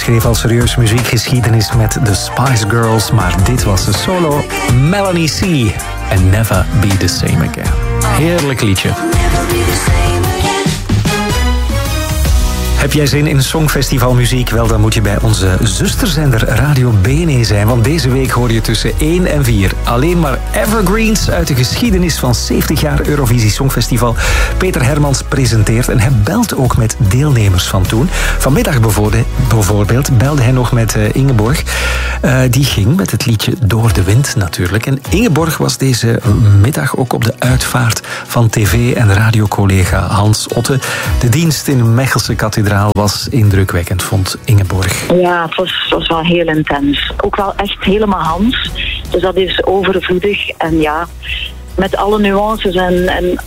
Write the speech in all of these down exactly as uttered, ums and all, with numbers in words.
schreef al serieus muziekgeschiedenis met The Spice Girls, maar dit was de solo Melanie C. And Never Be The Same Again. Heerlijk liedje. Heb jij zin in songfestivalmuziek? Wel, dan moet je bij onze zusterzender Radio B N E zijn. Want deze week hoor je tussen één en vier alleen maar evergreens uit de geschiedenis van zeventig jaar Eurovisie Songfestival. Peter Hermans presenteert en hij belt ook met deelnemers van toen. Vanmiddag bijvoorbeeld belde hij nog met uh, Ingeborg. Uh, die ging met het liedje Door de Wind natuurlijk. En Ingeborg was deze middag ook op de uitvaart van tv- en radiocollega Hans Otte. De dienst in de Mechelse kathedraal was indrukwekkend, vond Ingeborg. Ja, het was, het was wel heel intens. Ook wel echt helemaal Hans. Dus dat is overvloedig. En ja, met alle nuances en, en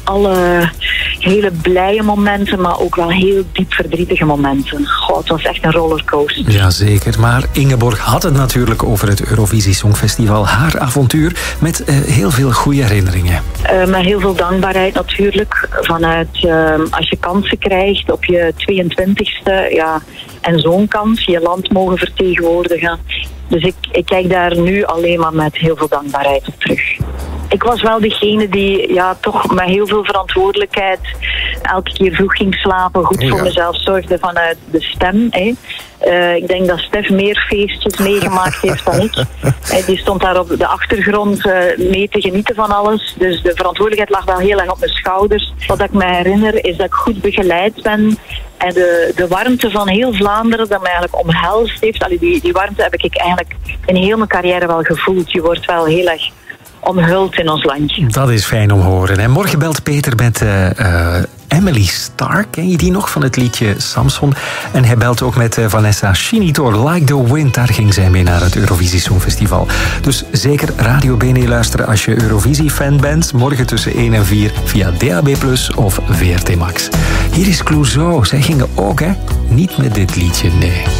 alle hele blije momenten, maar ook wel heel diep verdrietige momenten. Goh, het was echt een rollercoaster. Jazeker, maar Ingeborg had het natuurlijk over het Eurovisie Songfestival. Haar avontuur met uh, heel veel goede herinneringen. Uh, met heel veel dankbaarheid natuurlijk. Vanuit uh, als je kansen krijgt op je tweeëntwintigste, ja, en zo'n kans, je land mogen vertegenwoordigen. Dus ik, ik kijk daar nu alleen maar met heel veel dankbaarheid op terug. Ik was wel degene die ja, toch met heel veel verantwoordelijkheid elke keer vroeg ging slapen, goed voor ja. mezelf zorgde vanuit de stem. Hè. Uh, ik denk dat Stef meer feestjes meegemaakt heeft dan ik. Uh, die stond daar op de achtergrond uh, mee te genieten van alles. Dus de verantwoordelijkheid lag wel heel erg op mijn schouders. Wat ik me herinner is dat ik goed begeleid ben. En de, de warmte van heel Vlaanderen dat mij eigenlijk omhelst heeft. Allee, die, die warmte heb ik eigenlijk in heel mijn carrière wel gevoeld. Je wordt wel heel erg omhuld in ons landje. Dat is fijn om te horen. En morgen belt Peter met uh, uh, Emily Starr. Ken je die nog van het liedje Samson? En hij belt ook met uh, Vanessa Chinitor. Like the Wind, daar ging zij mee naar het Eurovisie Songfestival. Dus zeker Radio B N E luisteren als je Eurovisie-fan bent. Morgen tussen één en vier via D A B plus, of V R T Max. Hier is Clouseau. Zij gingen ook, hè? Niet met dit liedje, nee.